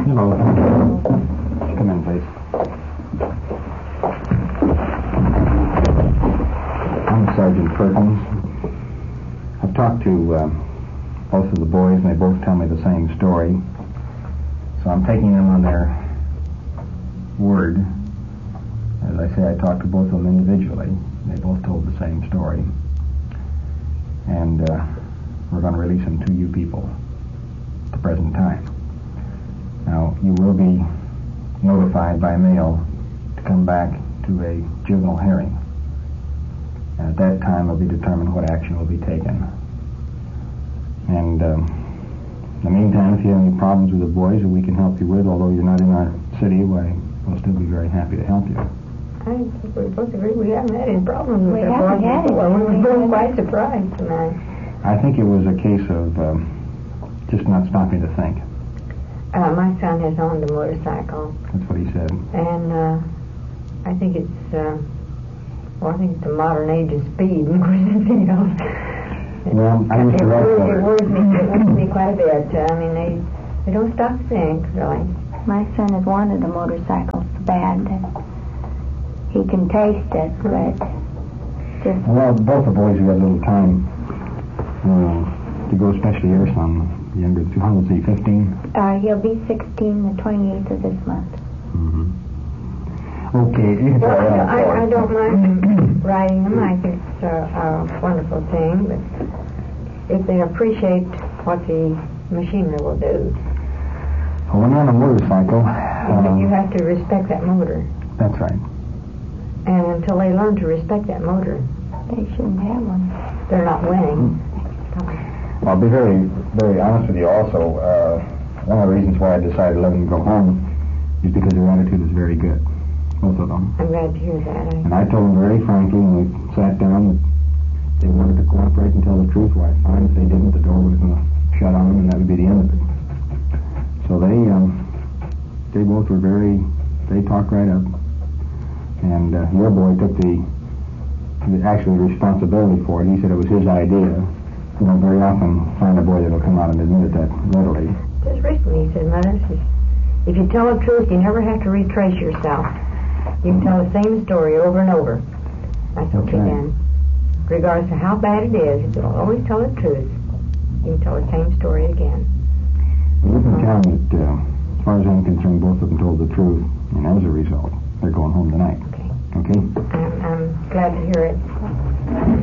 Hello. Come in, please. I'm Sergeant Perkins. I've talked to both of the boys, and they both tell me the same story. So I'm taking them on their word. As I say, I talked to both of them individually. They both told the same story. And we're going to release them to you people at the present time. Now, you will be notified by mail to come back to a juvenile hearing. And at that time, it'll be determined what action will be taken. And in the meantime, if you have any problems with the boys that we can help you with, although you're not in our city, why, we'll still be very happy to help you. I think we both agree we haven't had any problems with We haven't had before. any. We were both quite surprised tonight. I think it was a case of just not stopping to think. My son has owned a motorcycle, That's what he said. and I think it's the modern age of speed and anything else. Well, I used to write for It it. worries me quite a bit. I mean, they don't stop to think, really. My son has wanted a motorcycle so bad that he can taste it, but just... Well, both the boys have got a little time to go, especially your son, younger. How old is he, 15? He'll be 16 the 28th of this month. Mm-hmm. Okay. Well, I don't mind riding them. I think it's a wonderful thing, but if they appreciate what the machinery will do, Well, when on a motorcycle... you have to respect that motor. That's right. And until they learn to respect that motor, They shouldn't have one. they're not winning. I'll be very, very honest with you also. One of the reasons why I decided to let them go home is because their attitude is very good. Both of them. I'm glad to hear that. And I told them very frankly when we sat down that they wanted to cooperate and tell the truth. Why, fine. If they didn't, the door was going to shut on them, and that would be the end of it. So they both were they talked right up. And your boy took the responsibility for it. He said it was his idea. You know, very often find a boy that'll come out and admit that readily. Just recently he said, Mother, if you tell the truth, you never have to retrace yourself. You can tell the same story over and over. That's okay then. Regardless of how bad it is, if you'll always tell the truth, you can tell the same story again. You can tell them that, as far as I'm concerned, both of them told the truth, and as a result, they're going home tonight. Okay. Okay? I'm glad to hear it.